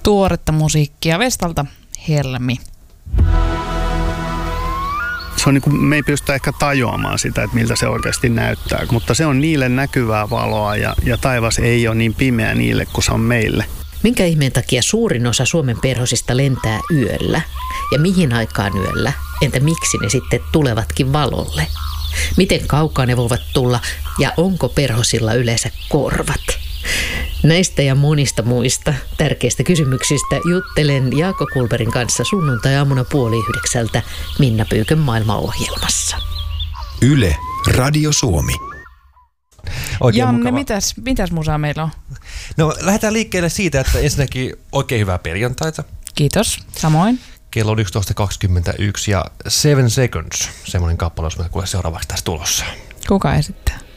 tuoretta musiikkia Vestalta Helmi. Se on niin kuin, me ei pystytä ehkä tajuamaan sitä, että miltä se oikeasti näyttää, mutta se on niille näkyvää valoa ja taivas ei ole niin pimeä niille kuin se on meille. Minkä ihmeen takia suurin osa Suomen perhosista lentää yöllä? Ja mihin aikaan yöllä? Entä miksi ne sitten tulevatkin valolle? Miten kaukaa ne voivat tulla ja onko perhosilla yleensä korvat? Näistä ja monista muista tärkeistä kysymyksistä juttelen Jaakko Kulberin kanssa sunnuntai-aamuna 8:30 Minna Pyykön maailmaohjelmassa. Yle, Radio Suomi. Oikein Janne, mitäs musaa meillä on? No lähdetään liikkeelle siitä, että ensinnäkin oikein hyvää perjantaita. Kiitos, samoin. Kello on 11.21 ja 7 Seconds, semmoinen kappale, jos me kuule seuraavaksi tässä tulossa. Kuka esittää?